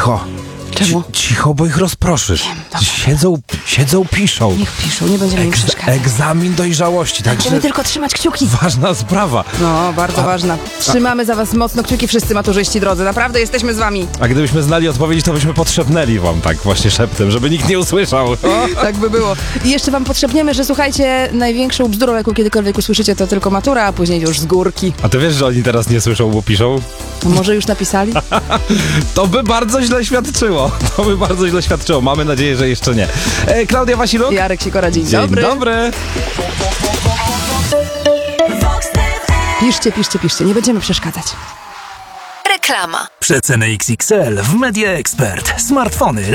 Cicho. Czemu? Cicho, bo ich rozproszysz. Dobra. Siedzą, piszą. Niech piszą, nie będziemy im przeszkadzać. Egzamin dojrzałości, także Będziemy tylko trzymać kciuki. ważna sprawa. No, bardzo ważna. Trzymamy za was mocno kciuki, wszyscy maturzyści drodzy. Naprawdę jesteśmy z wami. A gdybyśmy znali odpowiedzi, to byśmy podszepnęli wam tak właśnie szeptem, żeby nikt nie usłyszał. Tak by było. I jeszcze wam potrzebniemy, że słuchajcie, największą bzdurą, jaką kiedykolwiek usłyszycie, to tylko matura, a później już z górki. A ty wiesz, że oni teraz nie słyszą, bo piszą? A może już napisali? To by bardzo źle świadczyło. Mamy nadzieję, że jeszcze nie. Klaudia Wasiluk? Jarek Sikora, dzień Dzień dobry. dobry. Piszcie, nie będziemy przeszkadzać. Reklama. Przeceny XXL w Media Expert. Smartfony